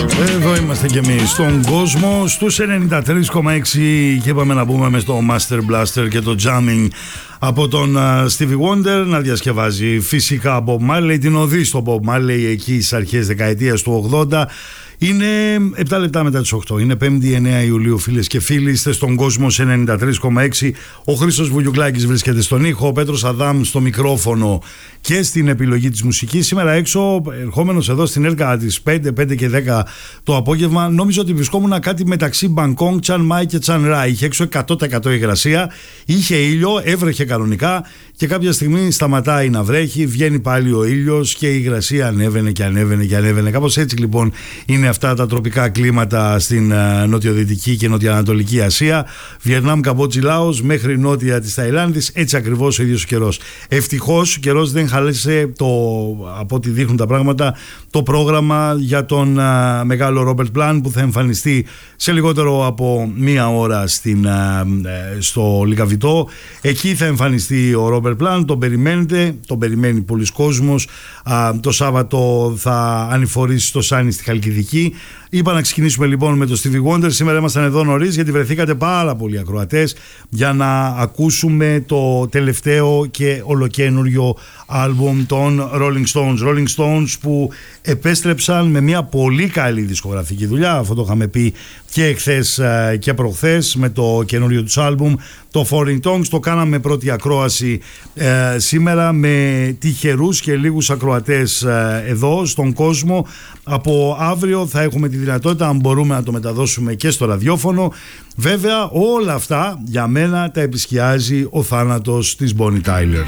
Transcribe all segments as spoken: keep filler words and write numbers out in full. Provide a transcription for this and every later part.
Εδώ είμαστε και εμείς στον κόσμο στους ενενήντα τρία κόμμα έξι και είπαμε να μπούμε μες στο Master Blaster και το Jamming από τον uh, Stevie Wonder να διασκευάζει φυσικά Bob Marley, την οδή στο Bob Marley εκεί στις αρχές δεκαετίας του ογδόντα. Είναι επτά λεπτά μετά τις οκτώ. Είναι πέμπτη εννέα Ιουλίου, φίλες και φίλοι. Είστε στον κόσμο σε ενενήντα τρία κόμμα έξι. Ο Χρήστος Βουγιουκλάκης βρίσκεται στον ήχο. Ο Πέτρος Αδάμ στο μικρόφωνο και στην επιλογή της μουσικής. Σήμερα έξω, ερχόμενος εδώ στην Έρκα τις πέντε, πέντε και δέκα το απόγευμα, νόμιζα ότι βρισκόμουν κάτι μεταξύ Μπανκόγκ, Τσαν Μάι και Τσαν Ράι. Είχε έξω εκατό τοις εκατό υγρασία. Είχε ήλιο, έβρεχε κανονικά και κάποια στιγμή σταματάει να βρέχει. Βγαίνει πάλι ο ήλιος και η υγρασία ανέβαινε και ανέβαινε και ανέβαινε. Κάπως έτσι λοιπόν είναι αυτά τα τροπικά κλίματα στην uh, νοτιοδυτική και νοτιοανατολική Ασία. Βιετνάμ, Καμπότζη, Λάος μέχρι νότια της Ταϊλάνδης. Έτσι ακριβώς ο ίδιος ο καιρός. Ευτυχώς ο καιρός δεν χάλεσε το, από ό,τι δείχνουν τα πράγματα, το πρόγραμμα για τον uh, μεγάλο Ρόμπερτ Πλάν που θα εμφανιστεί σε λιγότερο από μία ώρα στην, uh, στο Λικαβητό. Εκεί θα εμφανιστεί ο Ρόμπερτ Πλάν. Τον περιμένετε, τον περιμένει πολλοί κόσμος. Uh, το Σάββατο θα ανηφορήσει στο Σάνι στη Χαλκιδική. Είπα να ξεκινήσουμε λοιπόν με το Stevie Wonder. Σήμερα ήμασταν εδώ νωρίς γιατί βρεθήκατε πάρα πολλοί ακροατές για να ακούσουμε το τελευταίο και ολοκένουργιο άλμπουμ των Rolling Stones. Rolling Stones που επέστρεψαν με μια πολύ καλή δισκογραφική δουλειά. Αυτό το είχαμε πει και εχθές και προχθές με το καινούριο τους άλμπουμ, το Foreign Tongues. Το κάναμε πρώτη ακρόαση ε, σήμερα με τυχερούς και λίγους ακροατές ε, εδώ στον κόσμο. Από αύριο θα έχουμε τη δυνατότητα, αν μπορούμε, να το μεταδώσουμε και στο ραδιόφωνο. Βέβαια όλα αυτά για μένα τα επισκιάζει ο θάνατος της Bonnie Tyler.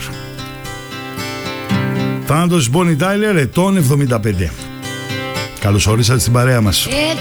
Θάνατος της Bonnie Tyler, ετών εβδομήντα πέντε. Καλώς ορίσατε στην παρέα μας.